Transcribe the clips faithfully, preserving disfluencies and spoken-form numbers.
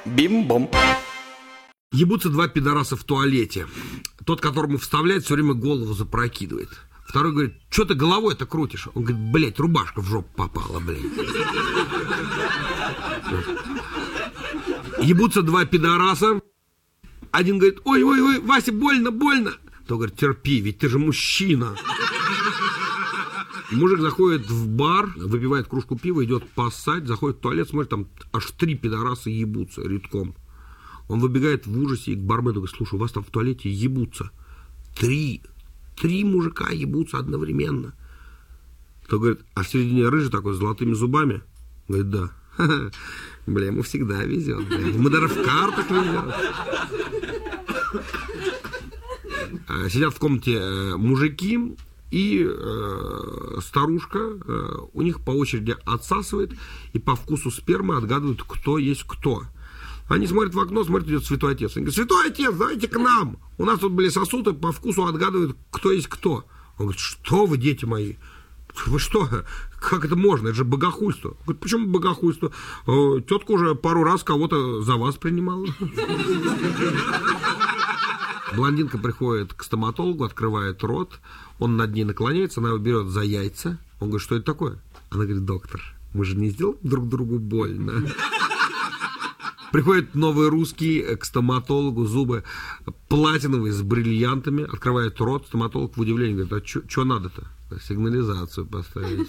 Бим-бом. Ебутся два пидораса в туалете. Тот, которому вставляет, все время голову запрокидывает. Второй говорит: что ты головой-то крутишь? Он говорит: блять, рубашка в жопу попала, блядь. Ебутся два пидораса. Один говорит: ой-ой-ой, Вася, больно, больно. Тот говорит: терпи, ведь ты же мужчина. Мужик заходит в бар, выпивает кружку пива, идет поссать, заходит в туалет, смотрит, там аж три пидораса ебутся редком. Он выбегает в ужасе и к бармену говорит: слушай, у вас там в туалете ебутся. Три. Три мужика ебутся одновременно. Тот говорит: а в середине рыжий такой с золотыми зубами? Говорит: да. Ха-ха. Бля, ему всегда везет. Бля. Мы даже в картах везем. Сидят в комнате э, мужики, и э, старушка э, у них по очереди отсасывает, и по вкусу спермы отгадывают, кто есть кто. Они смотрят в окно, смотрят, идет святой отец. Они говорят: святой отец, давайте к нам. У нас тут были сосуды, по вкусу отгадывают, кто есть кто. Он говорит: что вы, дети мои? Вы что? Как это можно? Это же богохульство. Он говорит: почему богохульство? Тетка уже пару раз кого-то за вас принимала. Блондинка приходит к стоматологу, открывает рот, он над ней наклоняется, она его берет за яйца. Он говорит: что это такое? Она говорит: доктор, мы же не сделаем друг другу больно. Приходит новый русский к стоматологу, зубы платиновые с бриллиантами, открывает рот, стоматолог в удивлении говорит: а что надо-то? Сигнализацию поставить.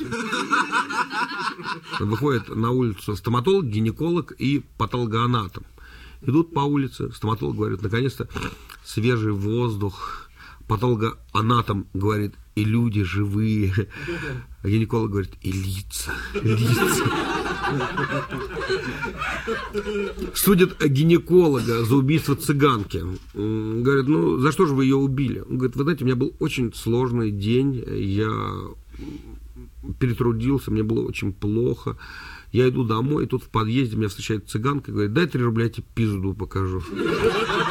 Выходит на улицу стоматолог, гинеколог и патологоанатом. Идут по улице, стоматолог говорит: наконец-то свежий воздух. Патологоанатом говорит: и люди живые. А гинеколог говорит: и лица. лица. Судят гинеколога за убийство цыганки. Говорит: ну, за что же вы ее убили? Он говорит: вы знаете, у меня был очень сложный день, я перетрудился, мне было очень плохо. Я иду домой, и тут в подъезде меня встречает цыганка и говорит: дай три рубля, я тебе пизду покажу.